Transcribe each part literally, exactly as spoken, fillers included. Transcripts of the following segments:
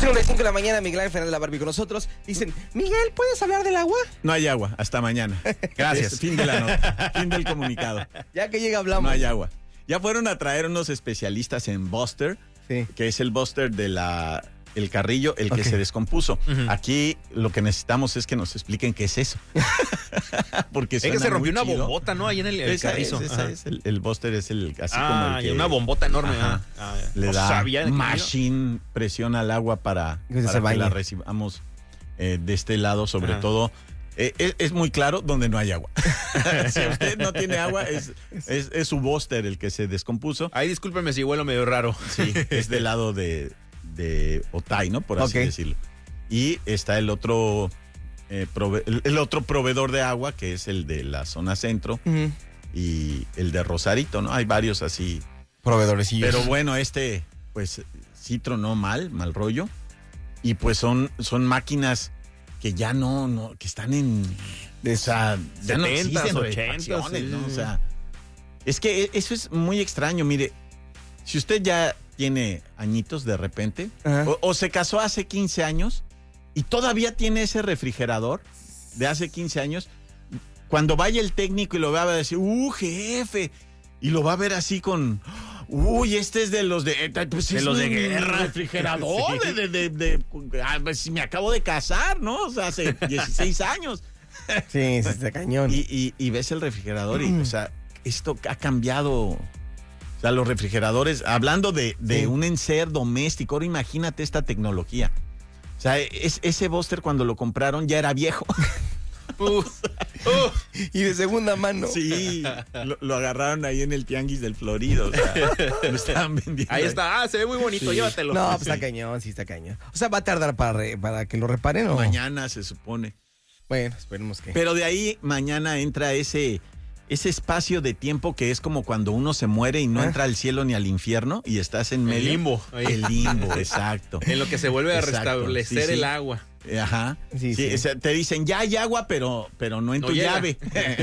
cincuenta y cinco de la mañana, Miguel Ángel Fernández, la Barbie con nosotros. Dicen, Miguel, ¿puedes hablar del agua? No hay agua, hasta mañana. Gracias. Fin de la nota, fin del comunicado. Ya que llega hablamos. No hay agua. Ya fueron a traer unos especialistas en Buster, Sí. que es el Buster de la el carrillo, el que Ok. se descompuso. Ujú. Aquí lo que necesitamos es que nos expliquen qué es eso. Porque Es que suena se rompió muy una chido. bombota, ¿no? Ahí en el, el Esa carrizo. es, esa Ajá. es el, el Buster es el así Ah, como el que y una bombota enorme. Ajá. Ah, ah, le no da sabía de qué machine presión al agua para, Que se para que bañe. la recibamos eh, de este lado, sobre Ajá. todo. Eh, es, es muy claro donde no hay agua. Si usted no tiene agua, es, es, es su Buster el que se descompuso. Ay, discúlpeme si huelo medio raro. Sí, es del lado de, de Otay, ¿no? Por así Ok. decirlo. Y está el otro, eh, prove- el, el otro proveedor de agua, que es el de la zona centro, Ujú. y el de Rosarito, ¿no? Hay varios así. Proveedoresillos. Pero bueno, este, pues, sí tronó mal, mal rollo. Y pues son, son máquinas que ya no, no, que están en. O sea, ya no setentas, existen ochentas, refacciones, sí, ¿no? sí, O sí. sea, es que eso es muy extraño. Mire, si usted ya tiene añitos de repente, Ajá. o, o se casó hace quince años y todavía tiene ese refrigerador de hace quince años, cuando vaya el técnico y lo vea, va a decir, ¡uh, jefe! Y lo va a ver así con, uy, este es de los de, eh, pues De es los de un guerra. refrigerador, Sí. de, de, de, de- ah, pues, si me acabo de casar, ¿no? O sea, hace dieciséis años. Sí, sí, está cañón. Y, y, y ves el refrigerador y, o sea, esto ha cambiado. O sea, los refrigeradores, hablando de, de Sí. un enser doméstico, ahora imagínate esta tecnología. O sea, es, ese Buster cuando lo compraron ya era viejo. Uh, uh. Y de segunda mano. Sí, lo, lo agarraron ahí en el tianguis del Florido. O sea, lo estaban vendiendo. Ahí está. Ah, se ve muy bonito. Sí. Llévatelo. No, pues está cañón, sí está cañón. O sea, ¿va a tardar para, re- para que lo reparen o? Mañana se supone. Bueno, esperemos que. Pero de ahí mañana entra ese, ese espacio de tiempo que es como cuando uno se muere y no Ah. entra al cielo ni al infierno y estás en El medio. limbo, ahí. El limbo, exacto. En lo que se vuelve a Exacto, restablecer sí, sí. el agua. Eh, Ajá. Sí, Sí, sí. o sea, te dicen, ya hay agua, pero, pero no en No tu llega. llave.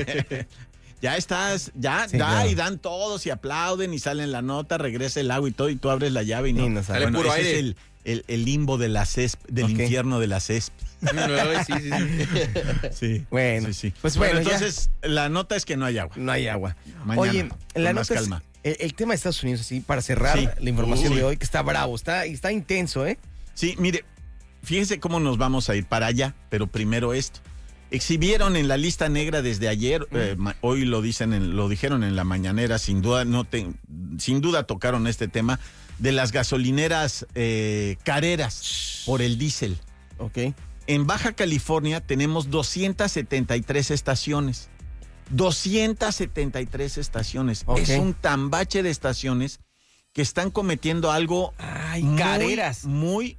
Ya estás, ya, Sí, da, claro. y dan todos y aplauden y salen la nota, regresa el agua y todo, y tú abres la llave y no. Y no sale. Sale puro ese aire. es el, el, el limbo de la C E S P, del Ok. infierno de la C E S P. Ay, sí, sí, sí. Sí. Bueno, sí, sí. pues bueno, ya. entonces la nota es que no hay agua. No hay agua. Mañana, Oye, con la más nota es calma. el, el tema de Estados Unidos, así, para cerrar Sí. la información Uy. de hoy, que está bravo, está, está intenso, ¿eh? Sí, mire, fíjese cómo nos vamos a ir para allá, pero primero esto. Exhibieron en la lista negra desde ayer, eh, ma- hoy lo dicen, en- lo dijeron en la mañanera, sin duda, no te- sin duda tocaron este tema de las gasolineras eh, careras por el diésel. Ok. En Baja California tenemos doscientas setenta y tres estaciones. doscientas setenta y tres estaciones. Ok. Es un tambache de estaciones que están cometiendo algo Ay, muy, careras. muy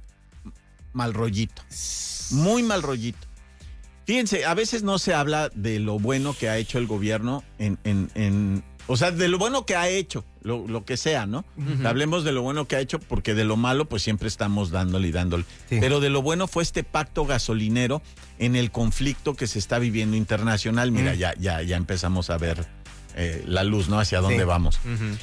mal rollito. Muy mal rollito. Fíjense, a veces no se habla de lo bueno que ha hecho el gobierno en, en, en o sea, de lo bueno que ha hecho, lo, lo que sea, ¿no? Ujú. Hablemos de lo bueno que ha hecho, porque de lo malo, pues siempre estamos dándole y dándole. Sí. Pero de lo bueno fue este pacto gasolinero en el conflicto que se está viviendo internacional. Mira, Mm. ya, ya, ya empezamos a ver eh, la luz, ¿no? Hacia dónde Sí. vamos. Ujú.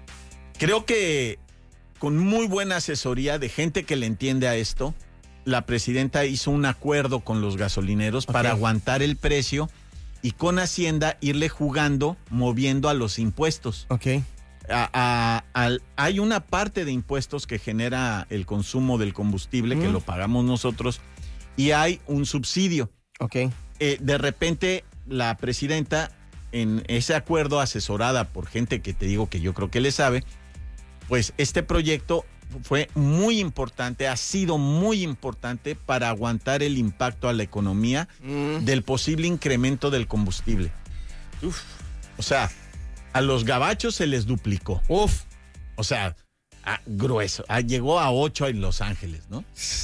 Creo que con muy buena asesoría de gente que le entiende a esto, la presidenta hizo un acuerdo con los gasolineros Ok. para aguantar el precio y con Hacienda irle jugando, moviendo a los impuestos. Ok. A- a- al- hay una parte de impuestos que genera el consumo del combustible, que Mm. lo pagamos nosotros, y hay un subsidio. Ok. Eh, de repente, la presidenta, en ese acuerdo asesorada por gente que te digo que yo creo que le sabe, pues este proyecto fue muy importante, ha sido muy importante para aguantar el impacto a la economía Mm. del posible incremento del combustible. Uf. O sea, a los gabachos se les duplicó. Uf. O sea, a- grueso. Ah, llegó a ocho en Los Ángeles, ¿no?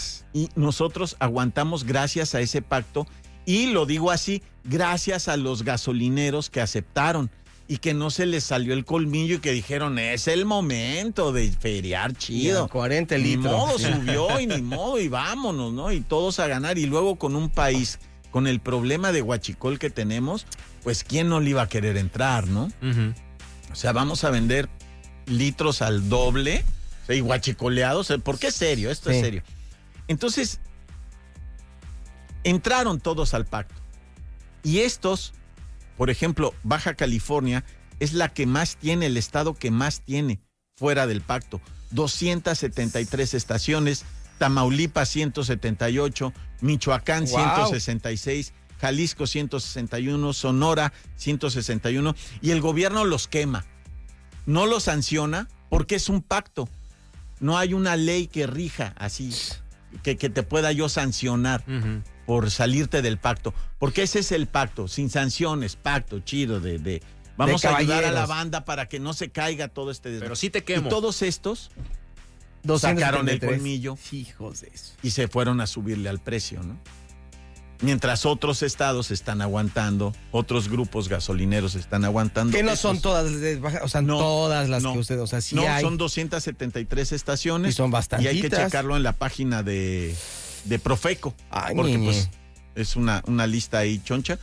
Y nosotros aguantamos gracias a ese pacto, y lo digo así, gracias a los gasolineros que aceptaron y que no se les salió el colmillo y que dijeron, es el momento de feriar chido. cuarenta Ni litros. modo, Sí. subió y ni modo, y vámonos, ¿no? Y todos a ganar. Y luego con un país, con el problema de huachicol que tenemos, pues ¿quién no le iba a querer entrar, no? Ujú. O sea, vamos a vender litros al doble, o sea, y huachicoleados. ¿Por qué es serio? Esto Sí. es serio. Entonces, entraron todos al pacto. Y estos, por ejemplo, Baja California es la que más tiene, el estado que más tiene fuera del pacto. doscientas setenta y tres estaciones, Tamaulipas ciento setenta y ocho, Michoacán Wow. ciento sesenta y seis, Jalisco ciento sesenta y uno, Sonora ciento sesenta y uno, y el gobierno los quema. No los sanciona porque es un pacto. No hay una ley que rija así, que, que te pueda yo sancionar Ujú. por salirte del pacto. Porque ese es el pacto, sin sanciones, pacto chido de, de vamos De a ayudar a caballeros. la banda para que no se caiga todo este desmadre. Pero sí te quemo. Y todos estos doscientos sacaron el setenta y tres. colmillo Hijos de eso. y se fueron a subirle al precio, ¿no? Mientras otros estados están aguantando, otros grupos gasolineros están aguantando. Que no Estos- son todas, de baja- o sea, No, todas las no. que usted, o sea, sí no, hay. son doscientas setenta y tres estaciones. Y son Y hay que bastantitas. checarlo en la página de, de Profeco. Ay, porque niñe. pues es una, una lista ahí choncha.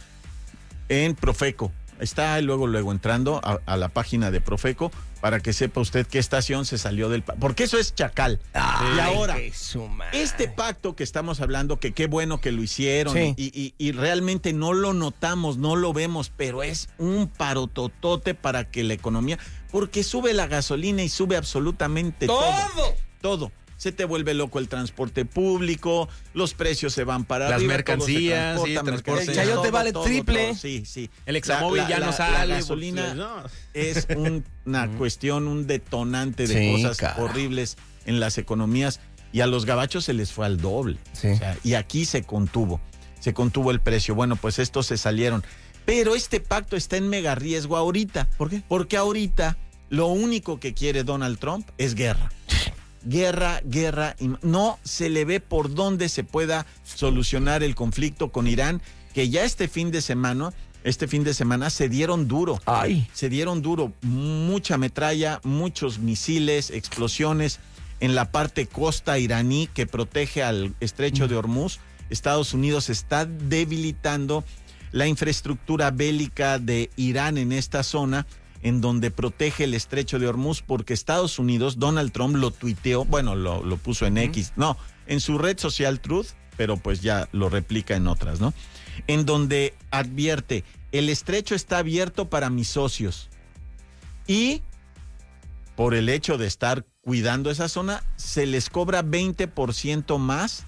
En Profeco. Está luego, luego entrando a, a la página de Profeco para que sepa usted qué estación se salió del pacto. Porque eso es chacal. Ay, y ahora, qué su madre. este pacto que estamos hablando, que qué bueno que lo hicieron Sí. y, y- y realmente no lo notamos, no lo vemos, pero es un parototote para que la economía, porque sube la gasolina y sube absolutamente todo. ¡Todo! Todo. Se te vuelve loco el transporte público, los precios se van para Las arriba. mercancías, todo se sí, transporta, transporte. mercancías, El chayote todo, vale todo, triple. todo. Sí, sí. El examóvil La- ya la- no la sale. gasolina porque, no. es un- una cuestión, un detonante de Sí, cosas carajo. horribles en las economías y a los gabachos se les fue al doble. Sí. O sea, y aquí se contuvo, se contuvo el precio. Bueno, pues estos se salieron. Pero este pacto está en mega riesgo ahorita. ¿Por qué? Porque ahorita lo único que quiere Donald Trump es guerra. Guerra, guerra. Y no se le ve por dónde se pueda solucionar el conflicto con Irán, que ya este fin de semana, este fin de semana se dieron duro. Ay. Se dieron duro. Mucha metralla, muchos misiles, explosiones en la parte costa iraní que protege al estrecho de Hormuz. Estados Unidos está debilitando la infraestructura bélica de Irán en esta zona, en donde protege el estrecho de Hormuz, porque Estados Unidos, Donald Trump lo tuiteó, bueno, lo, lo puso en X, no, en su red social Truth, pero pues ya lo replica en otras, ¿no? En donde advierte, el estrecho está abierto para mis socios y por el hecho de estar cuidando esa zona, se les cobra veinte por ciento más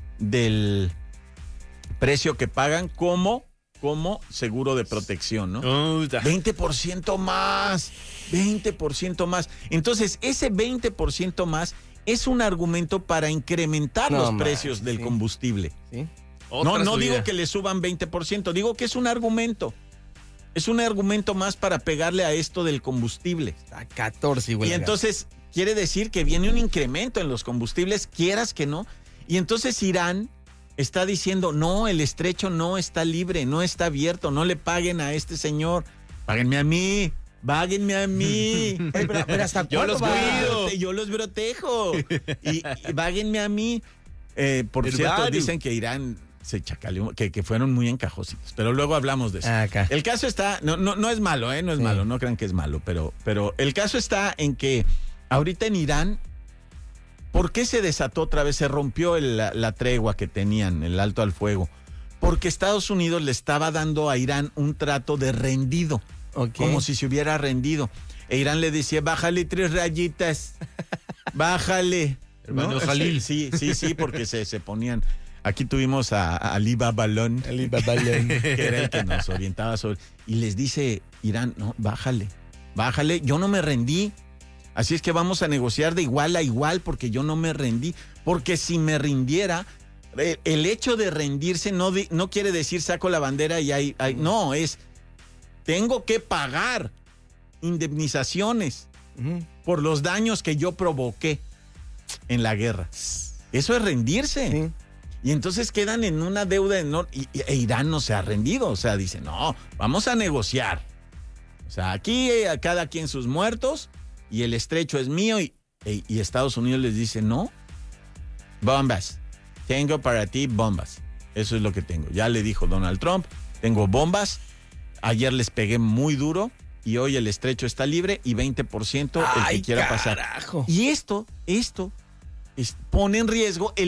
del precio que pagan como como seguro de protección, ¿no? Puta. veinte por ciento más, veinte por ciento más. Entonces, ese veinte por ciento más es un argumento para incrementar No, los man, precios del sí. combustible. ¿Sí? Otra No, no subida. digo que le suban veinte por ciento, digo que es un argumento. Es un argumento más para pegarle a esto del combustible. A catorce, güey. Y entonces quiere decir que viene un incremento en los combustibles, quieras que no. Y entonces Irán está diciendo, no, el estrecho no está libre, no está abierto, no le paguen a este señor, páguenme a mí, páguenme a mí. Oye, pero, pero ¿hasta Yo cuándo los va? cuido. Yo los protejo. Y, y páguenme a mí. Eh, por El cierto, barrio. dicen que Irán se chacaleó, que, que fueron muy encajositos, pero luego hablamos de eso. Ah, acá. El caso está, no, no, no es malo, ¿eh? No es Sí. malo, no crean que es malo, pero, pero el caso está en que ahorita en Irán, ¿por qué se desató otra vez? Se rompió el- la, la tregua que tenían, el alto al fuego. Porque Estados Unidos le estaba dando a Irán un trato de rendido, Ok. como si se hubiera rendido. E Irán le decía, bájale tres rayitas, bájale. Hermano Jalil. Sí, sí, sí, porque se, se ponían... Aquí tuvimos a, a Ali Babalón, que era el que nos orientaba sobre... Y les dice Irán, no, bájale, bájale, yo no me rendí. Así es que vamos a negociar de igual a igual porque yo no me rendí. Porque si me rindiera, el, el hecho de rendirse no, di- no quiere decir saco la bandera y hay, hay... No, es tengo que pagar indemnizaciones Ujú. por los daños que yo provoqué en la guerra. Eso es rendirse. Sí. Y entonces quedan en una deuda enorme. Y, y- e Irán no se ha rendido. O sea, dice, no, vamos a negociar. O sea, aquí eh, a cada quien sus muertos y el estrecho es mío. Y, e- y Estados Unidos les dice, no, bombas. Tengo para ti bombas. Eso es lo que tengo. Ya le dijo Donald Trump, tengo bombas. Ayer les pegué muy duro y hoy el estrecho está libre y veinte por ciento el Ay, que quiera pasar. carajo. Y esto, esto es- pone en riesgo el